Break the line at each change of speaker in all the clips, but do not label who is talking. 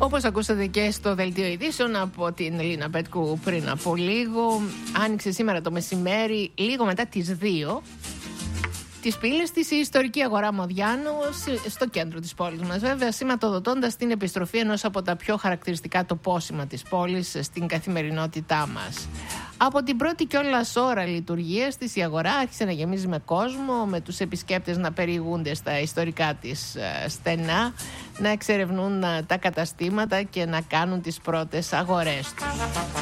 Όπως ακούσατε και στο δελτίο ειδήσεων από την Ελίνα Πέτκου πριν από λίγο, άνοιξε σήμερα το μεσημέρι, λίγο μετά τις 2, τις πύλες της η ιστορική αγορά Μοδιάνο στο κέντρο της πόλης μας, βέβαια σηματοδοτώντας την επιστροφή ενός από τα πιο χαρακτηριστικά τοπόσημα της πόλης στην καθημερινότητά μας. Από την πρώτη κιόλας ώρα λειτουργίας της η αγορά άρχισε να γεμίζει με κόσμο, με τους επισκέπτες να περιηγούνται στα ιστορικά της στενά, να εξερευνούν τα καταστήματα και να κάνουν τις πρώτες αγορές τους.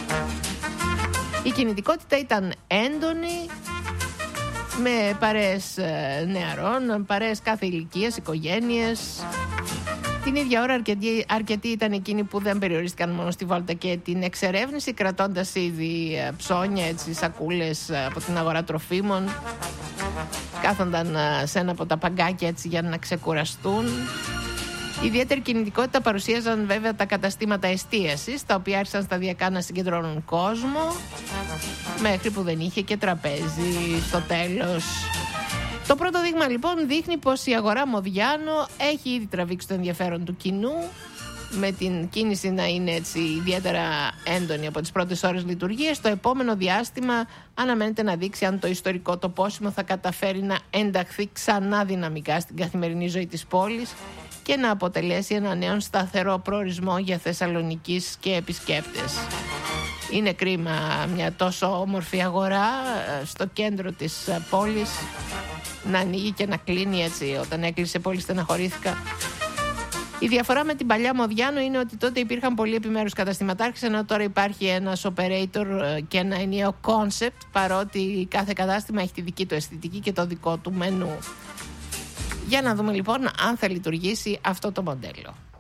Η κινητικότητα ήταν έντονη, με παρέες νεαρών, παρέες κάθε ηλικίας, οικογένειες. Την ίδια ώρα αρκετοί ήταν εκείνοι που δεν περιορίστηκαν μόνο στη βόλτα και την εξερεύνηση, κρατώντας ήδη ψώνια, έτσι, σακούλες από την αγορά τροφίμων. Κάθονταν σε ένα από τα παγκάκια έτσι για να ξεκουραστούν. Ιδιαίτερη κινητικότητα παρουσίαζαν βέβαια τα καταστήματα εστίασης, τα οποία άρχισαν σταδιακά να συγκεντρώνουν κόσμο, μέχρι που δεν είχε και τραπέζι στο τέλος. Το πρώτο δείγμα λοιπόν δείχνει πως η αγορά Μοδιάνο έχει ήδη τραβήξει το ενδιαφέρον του κοινού, με την κίνηση να είναι έτσι ιδιαίτερα έντονη από τις πρώτες ώρες λειτουργίας. Το επόμενο διάστημα αναμένεται να δείξει αν το ιστορικό τοπόσημο θα καταφέρει να ενταχθεί ξανά δυναμικά στην καθημερινή ζωή της πόλης και να αποτελέσει ένα νέο σταθερό προορισμό για Θεσσαλονικείς και επισκέπτες. Είναι κρίμα μια τόσο όμορφη αγορά στο κέντρο της πόλης να ανοίγει και να κλείνει έτσι. Όταν έκλεισε πολύ στεναχωρήθηκα. Η διαφορά με την παλιά Μοδιάνο είναι ότι τότε υπήρχαν πολλοί επιμέρους καταστηματάρχες, ενώ τώρα υπάρχει ένας operator και ένα ενιαίο concept, παρότι κάθε κατάστημα έχει τη δική του αισθητική και το δικό του μενού. Για να δούμε λοιπόν αν θα λειτουργήσει αυτό το μοντέλο.